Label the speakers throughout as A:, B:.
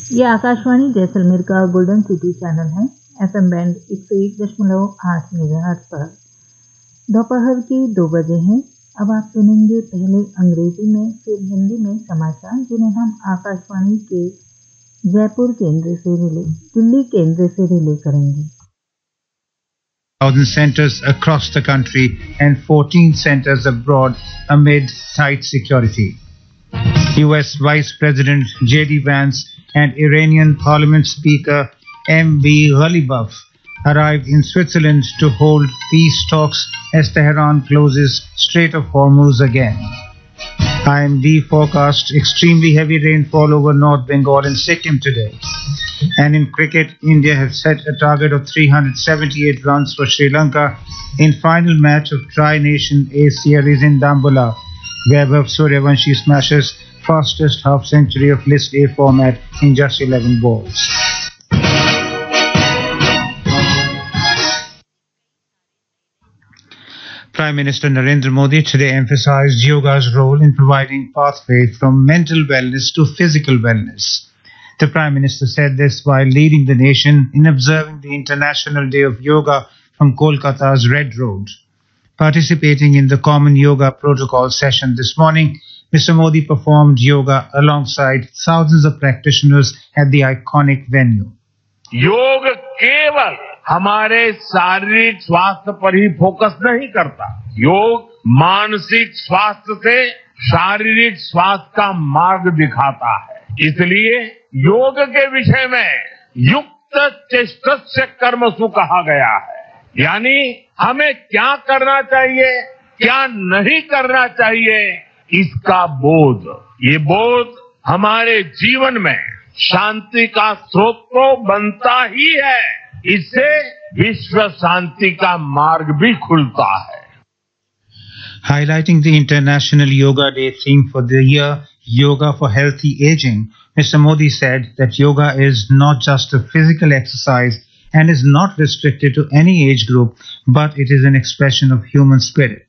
A: ये आकाशवाणी जैसलमेर का golden city channel है। एफएम बैंड 101.8 मेगाहर्ट्ज पर दोपहर के 2 बजे हैं। अब आप सुनेंगे पहले अंग्रेजी में फिर हिंदी में समाचार, जिन्हें हम आकाशवाणी के जयपुर केंद्र से दिल्ली केंद्र से रिले करेंगे।
B: 1,000 centers across the country and 14 centers abroad amid tight security. U.S. Vice President J.D. Vance and Iranian Parliament Speaker M.V. Ghalibaf arrived in Switzerland to hold peace talks as Tehran closes Strait of Hormuz again. IMD forecast extremely heavy rainfall over North Bengal and Sikkim today. And in cricket, India has set a target of 378 runs for Sri Lanka in final match of Tri-Nation A Series in Dambulla, where Vaibhav Suryavanshi smashes fastest half-century of List A format in just 11 balls. Prime Minister Narendra Modi today emphasized yoga's role in providing pathways from mental wellness to physical wellness. The Prime Minister said this while leading the nation in observing the International Day of Yoga from Kolkata's Red Road. Participating in the Common Yoga Protocol session this morning, Mr. Modi performed yoga alongside thousands of practitioners at the iconic venue.
C: योग केवल हमारे शारीरिक स्वास्थ्य पर ही focus नहीं करता। योग मानसिक स्वास्थ्य से शारीरिक स्वास्थ्य का मार्ग दिखाता है। इसलिए योग के विषय में युक्त चेष्टस्य कर्मसु कहा गया है। यानी हमें क्या करना चाहिए, क्या नहीं करना चाहिए, इसका बोध। ये बोध हमारे जीवन में शांति का स्रोत तो बनता ही है, इससे विश्व शांति का मार्ग भी खुलता है।
B: Highlighting the International Yoga Day theme for the year, Yoga for Healthy Aging, Mr. Modi said that yoga is not just a physical exercise and is not restricted to any age group, but it is an expression of human spirit.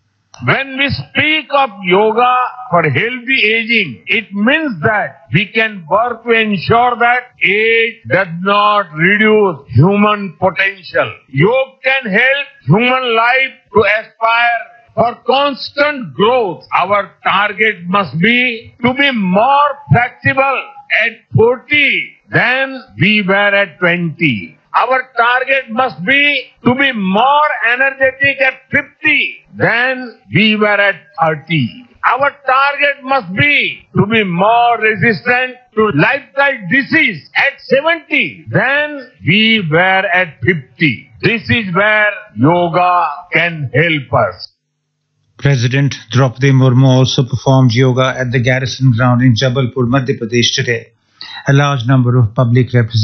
C: When we speak of yoga for healthy aging, it means that we can work to ensure that age does not reduce human potential. Yoga can help human life to aspire for constant growth. Our target must be to be more flexible at 40 than we were at 20. Our target must be to be more energetic at 50 than we were at 30. Our target must be to be more resistant to lifestyle disease at 70 than we were at 50. This is where yoga can help us.
B: President Draupadi Murmu also performed yoga at the Garrison Ground in Jabalpur, Madhya Pradesh today. A large number of public representatives